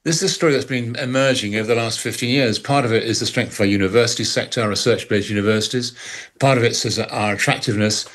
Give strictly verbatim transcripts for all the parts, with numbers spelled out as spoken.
This is a story that's been emerging over the last fifteen years. Part of it is the strength of our university sector, our research-based universities. Part of it is our attractiveness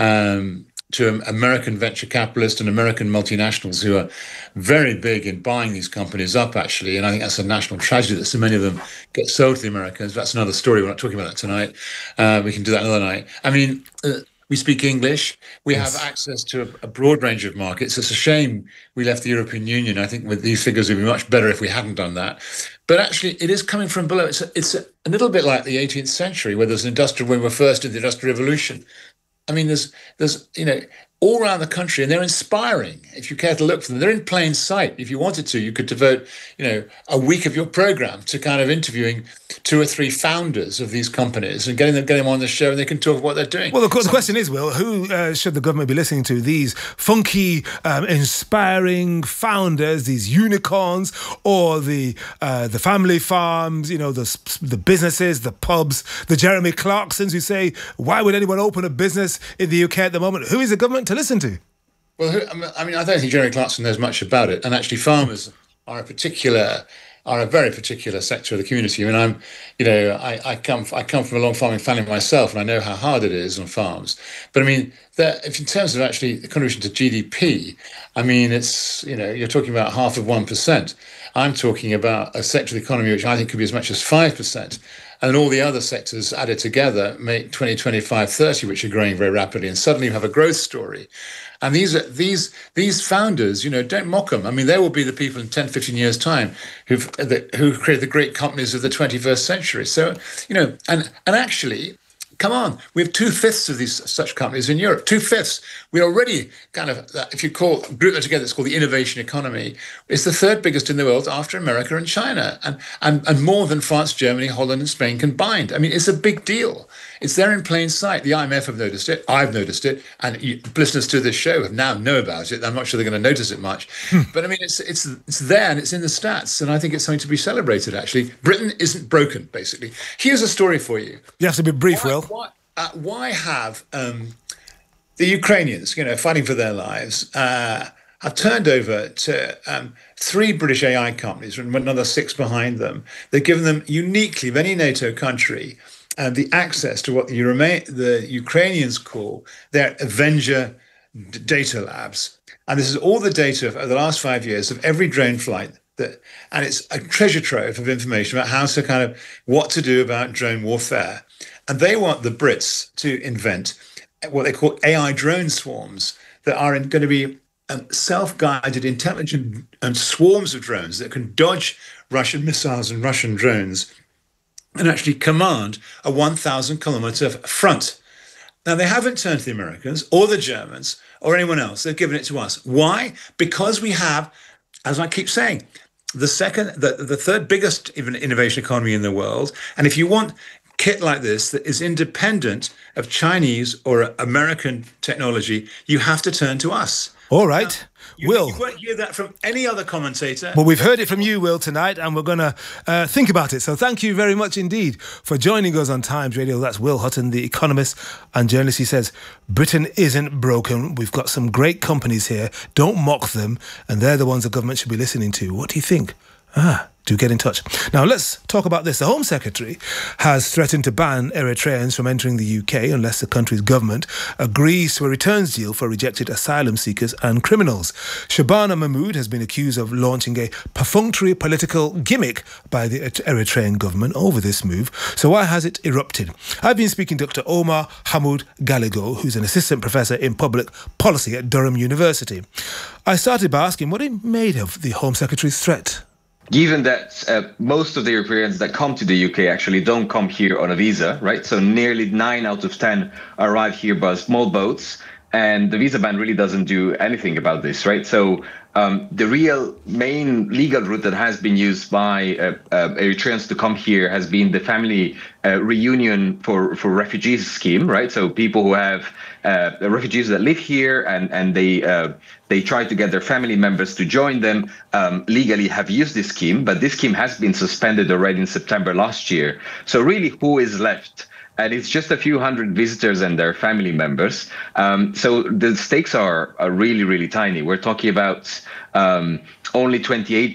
um, to American venture capitalists and American multinationals who are very big in buying these companies up, actually. And I think that's a national tragedy that so many of them get sold to the Americans. That's another story. We're not talking about that tonight. Uh, we can do that another night. I mean, uh, we speak English. We yes. have access to a, a broad range of markets. It's a shame we left the European Union. I think with these figures, it would be much better if we hadn't done that. But actually, it is coming from below. It's a, it's a, a little bit like the eighteenth century, where there's an industrial, when we were first in the Industrial Revolution. I mean, there's, there's, you know, all around the country, and they're inspiring. If you care to look for them, they're in plain sight. If you wanted to, you could devote, you know, a week of your program to kind of interviewing two or three founders of these companies and getting them, getting them on the show, and they can talk about what they're doing. Well, of course, the question is, Will, who uh, should the government be listening to? These funky, um, inspiring founders, these unicorns, or the uh, the family farms, you know, the the businesses, the pubs, the Jeremy Clarksons who say, why would anyone open a business in the U K at the moment? Who is the government to listen to? Well, I mean, I don't think Jeremy Clarkson knows much about it. And actually, farmers are a particular, are a very particular sector of the community. I mean, I'm, you know, I, I come, I come from a long farming family myself, and I know how hard it is on farms. But I mean, that, if in terms of actually the contribution to G D P, I mean, it's, you know, you're talking about half of one percent. I'm talking about a sector of the economy which I think could be as much as five percent. And all the other sectors added together make twenty, twenty-five, thirty, which are growing very rapidly. And suddenly you have a growth story. And these are, these these founders, you know, don't mock them. I mean, they will be the people in ten, fifteen years' time who've that, who create the great companies of the twenty-first century. So, you know, and and actually, come on, we have two-fifths of these such companies in Europe. Two-fifths. We're already kind of, if you call group that together, it's called the innovation economy. It's the third biggest in the world after America and China, and, and, and more than France, Germany, Holland, and Spain combined. I mean, it's a big deal. It's there in plain sight. The I M F have noticed it. I've noticed it. And you, listeners to this show have now know about it. I'm not sure they're going to notice it much. Hmm. But I mean, it's, it's, it's there and it's in the stats. And I think it's something to be celebrated, actually. Britain isn't broken, basically. Here's a story for you. You have to be brief, why, Will. Why, uh, why have um, the Ukrainians, you know, fighting for their lives, uh, have turned over to um, three British A I companies and another six behind them? They've given them uniquely, of any NATO country, uh, the access to what the, Euro- the Ukrainians call their Avenger d- data labs. And this is all the data of the last five years of every drone flight. That, and it's a treasure trove of information about how to kind of, what to do about drone warfare. And they want the Brits to invent what they call A I drone swarms that are going to be um, self-guided, intelligent um, swarms of drones that can dodge Russian missiles and Russian drones and actually command a one thousand kilometer front. Now, they haven't turned to the Americans or the Germans or anyone else. They've given it to us. Why? Because we have, as I keep saying, the second, the, the third biggest innovation economy in the world. And if you want kit like this that is independent of Chinese or American technology, you have to turn to us. All right. Now, you, Will. You won't hear that from any other commentator. Well, we've heard it from you, Will, tonight, and we're going to uh, think about it. So thank you very much indeed for joining us on Times Radio. That's Will Hutton, the economist and journalist. He says, Britain isn't broken. We've got some great companies here. Don't mock them. And they're the ones the government should be listening to. What do you think? Ah, do get in touch. Now, let's talk about this. The Home Secretary has threatened to ban Eritreans from entering the U K unless the country's government agrees to a returns deal for rejected asylum seekers and criminals. Shabana Mahmood has been accused of launching a perfunctory political gimmick by the Eritrean government over this move. So why has it erupted? I've been speaking to Doctor Omar Hamoud Gallego, who's an assistant professor in public policy at Durham University. I started by asking what he made of the Home Secretary's threat. Given that uh, most of the Europeans that come to the U K actually don't come here on a visa, right? So nearly nine out of ten arrive here by small boats, and the visa ban really doesn't do anything about this, right? So um, the real main legal route that has been used by uh, uh, Eritreans to come here has been the family uh, reunion for, for refugees scheme, right? So people who have uh, refugees that live here and, and they uh, they try to get their family members to join them, um, legally have used this scheme, but this scheme has been suspended already in September last year. So really, who is left? And it's just a few hundred visitors and their family members. Um, so the stakes are, are really, really tiny. We're talking about um, only twenty-eight